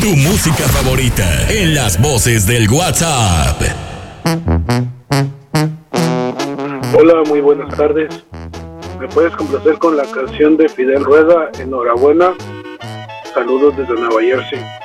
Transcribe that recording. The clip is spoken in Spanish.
Tu música favorita en las voces del WhatsApp. Hola, muy buenas tardes. ¿Me puedes complacer con la canción de Fidel Rueda, Enhorabuena? Saludos desde Nueva Jersey.